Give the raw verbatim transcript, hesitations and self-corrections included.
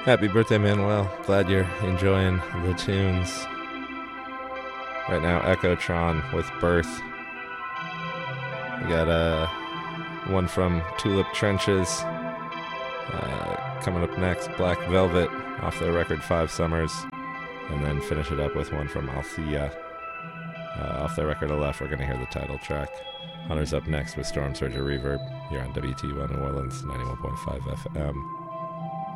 Happy birthday, Manuel. Glad you're enjoying the tunes. Right now, Echotron with Birth. We got uh, one from Tulip Trenches. Uh, coming up next, Black Velvet off their record Five Summers. And then finish it up with one from Althea. Uh, off their record Aleph, we're going to hear the title track. Hunter's up next with Storm Surge Reverb here on W T one New Orleans, ninety-one point five F M.